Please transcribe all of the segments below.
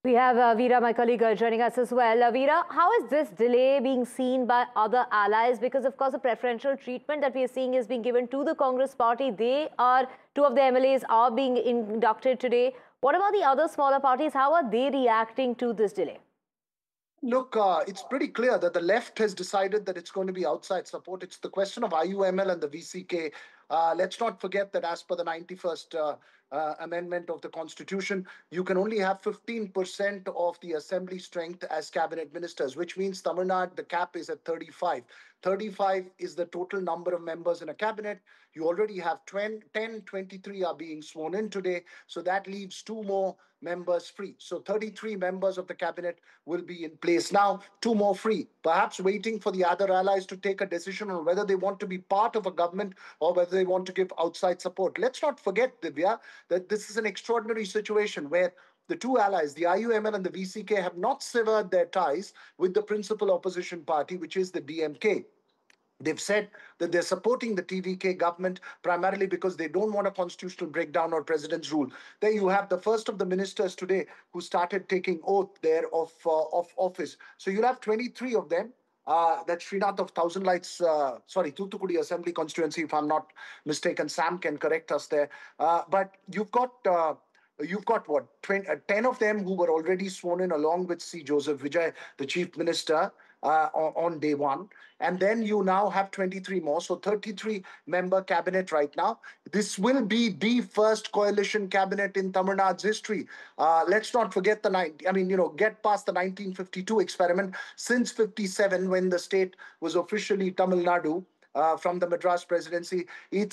We have Veera, my colleague, joining us as well. Veera, how is this delay being seen by other allies? Because, of course, the preferential treatment that we are seeing is being given to the Congress party. Two of the MLAs are being inducted today. What about the other smaller parties? How are they reacting to this delay? Look, it's pretty clear that the left has decided that it's going to be outside support. It's the question of IUML and the VCK. Let's not forget that as per the 91st Amendment of the Constitution, you can only have 15% of the assembly strength as cabinet ministers, which means Tamil Nadu, the cap is at 35. 35 is the total number of members in a cabinet. You already have 10, 23 are being sworn in today. So that leaves two more members free. So 33 members of the cabinet will be in place now, two more free, perhaps waiting for the other allies to take a decision on whether they want to be part of a government or whether they want to give outside support. Let's not forget, Divya, that this is an extraordinary situation where the two allies, the IUML and the VCK, have not severed their ties with the principal opposition party, which is the DMK. They've said that they're supporting the TVK government primarily because they don't want a constitutional breakdown or president's rule. There you have the first of the ministers today who started taking oath there of office. So you'll have 23 of them. That's Srinath of Thousand Lights, Thoothukudi Assembly constituency, if I'm not mistaken. Sam can correct us there. But you've got what, 10 of them who were already sworn in along with C. Joseph Vijay, the chief minister, on day one. And then you now have 23 more. So 33 member cabinet right now. This will be the first coalition cabinet in Tamil Nadu's history. Let's not forget get past the 1952 experiment. Since 57, when the state was officially Tamil Nadu from the Madras presidency,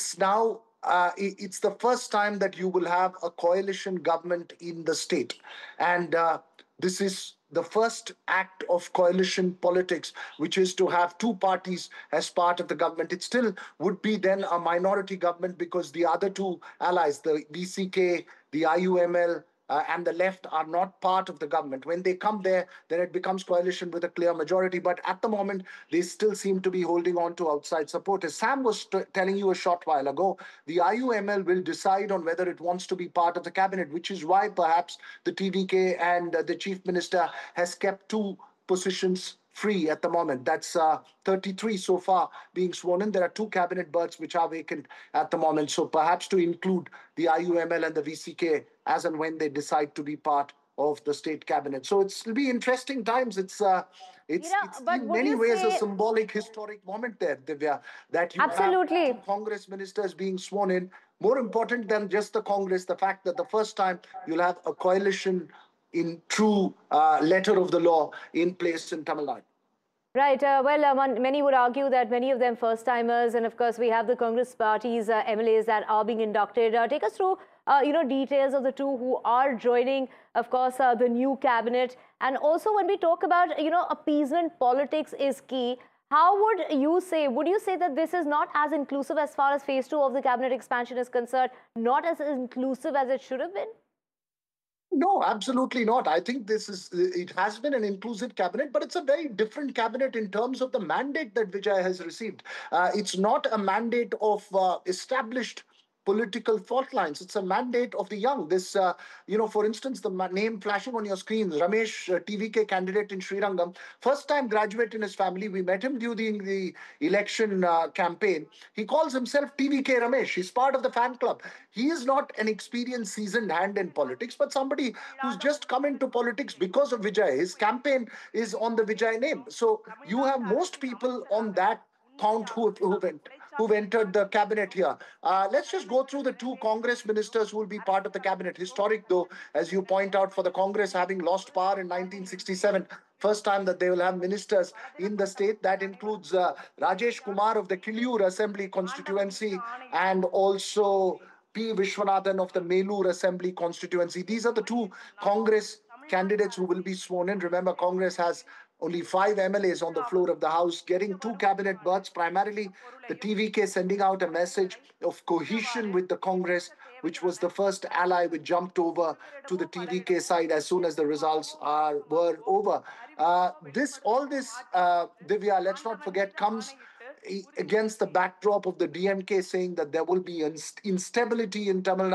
it's the first time that you will have a coalition government in the state. And this is the first act of coalition politics, which is to have two parties as part of the government. It still would be then a minority government because the other two allies, the VCK, the IUML, and the left are not part of the government. When they come there, then it becomes coalition with a clear majority. But at the moment, they still seem to be holding on to outside support. As Sam was telling you a short while ago, the IUML will decide on whether it wants to be part of the cabinet, which is why perhaps the TVK and the chief minister has kept two positions free at the moment. That's 33 so far being sworn in. There are two cabinet berths which are vacant at the moment. So perhaps to include the IUML and the VCK as and when they decide to be part of the state cabinet. So it'll be interesting times. It's But in would many you ways a say symbolic, historic moment there, Divya, that you have two absolutely? Congress ministers being sworn in. More important than just the Congress, the fact that the first time you'll have a coalition in true letter of the law in place in Tamil Nadu. Right. Many would argue that many of them first-timers, and of course, we have the Congress party's MLAs that are being inducted. Take us through, details of the two who are joining, of course, the new cabinet. And also, when we talk about, appeasement politics is key. How would you say that this is not as inclusive as far as phase two of the cabinet expansion is concerned, not as inclusive as it should have been? No, absolutely not. I think it has been an inclusive cabinet, but it's a very different cabinet in terms of the mandate that Vijay has received. It's not a mandate of established political fault lines. It's a mandate of the young. For instance, the name flashing on your screen, Ramesh, TVK candidate in Srirangam, first time graduate in his family. We met him during the election campaign. He calls himself TVK Ramesh. He's part of the fan club. He is not an experienced, seasoned hand in politics, but somebody who's just come into politics because of Vijay. His campaign is on the Vijay name. So you have most people on that count who've entered the cabinet here. Let's just go through the two Congress ministers who will be part of the cabinet. Historic, though, as you point out, for the Congress having lost power in 1967. First time that they will have ministers in the state. That includes Rajesh Kumar of the Kilur Assembly constituency and also P. Vishwanathan of the Melur Assembly constituency. These are the two Congress candidates who will be sworn in. Remember, Congress has only 5 MLAs on the floor of the House, getting 2 cabinet berths, primarily the TVK sending out a message of cohesion with the Congress, which was the first ally which jumped over to the TVK side as soon as the results were over. Divya, let's not forget, comes against the backdrop of the DMK saying that there will be instability in Tamil Nadu.